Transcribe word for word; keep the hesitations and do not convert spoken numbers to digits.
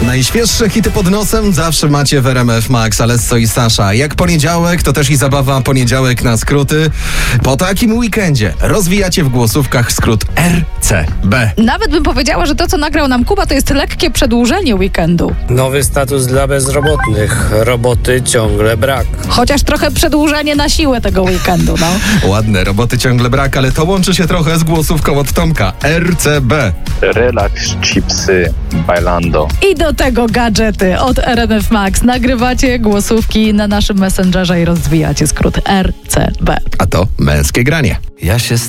Najświeższe hity pod nosem zawsze macie w R M F Max, Alesso i Sasza. Jak poniedziałek, to też i zabawa poniedziałek na skróty. Po takim weekendzie rozwijacie w głosówkach skrót R C B. Nawet bym powiedziała, że to, co nagrał nam Kuba, to jest lekkie przedłużenie weekendu. Nowy status dla bezrobotnych. Roboty ciągle brak. Chociaż trochę przedłużenie na siłę tego weekendu, no. Ładne, roboty ciągle brak, ale to łączy się trochę z głosówką od Tomka. R C B. Relax, chipsy, bailando. I do tego gadżety od R M F Max. Nagrywacie głosówki na naszym Messengerze i rozwijacie skrót R C B. A to męskie granie. Ja się